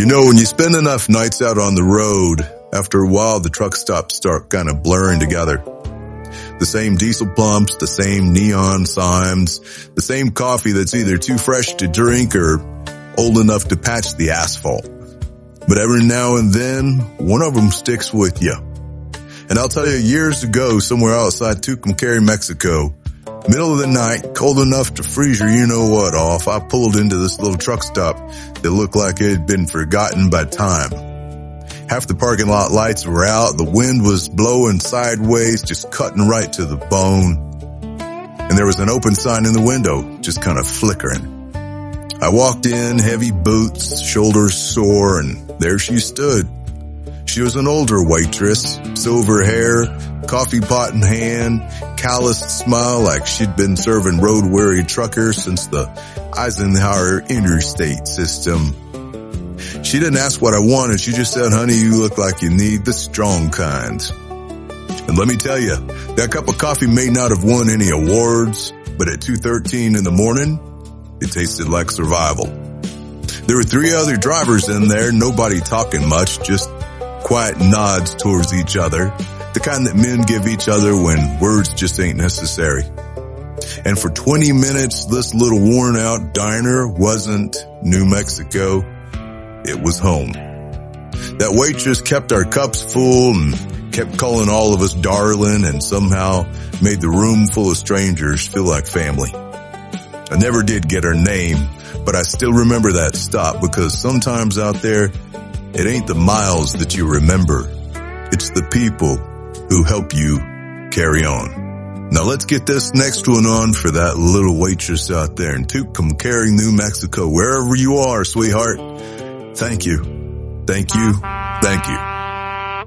You know, when you spend enough nights out on the road, after a while the truck stops start kind of blurring together. The same diesel pumps, the same neon signs, the same coffee that's either too fresh to drink or old enough to patch the asphalt. But every now and then, one of them sticks with you. And I'll tell you, years ago, somewhere outside Tucumcari, Mexico, middle of the night, cold enough to freeze your you-know-what off, I pulled into this little truck stop that looked like it had been forgotten by time. Half the parking lot lights were out, the wind was blowing sideways, just cutting right to the bone. And there was an open sign in the window, just kind of flickering. I walked in, heavy boots, shoulders sore, and there she stood. She was an older waitress, silver hair, coffee pot in hand, calloused smile like she'd been serving road-weary truckers since the Eisenhower interstate system. She didn't ask what I wanted. She just said, "Honey, you look like you need the strong kind." And let me tell you, that cup of coffee may not have won any awards, but at 2:13 in the morning, it tasted like survival. There were 3 other drivers in there, nobody talking much, just quiet nods towards each other, the kind that men give each other when words just ain't necessary. And for 20 minutes, this little worn-out diner wasn't New Mexico. It was home. That waitress kept our cups full and kept calling all of us darling and somehow made the room full of strangers feel like family. I never did get her name, but I still remember that stop because sometimes out there, it ain't the miles that you remember. It's the people who help you carry on. Now let's get this next one on for that little waitress out there in Tucumcari, New Mexico. Wherever you are, sweetheart. Thank you. Thank you. Thank you.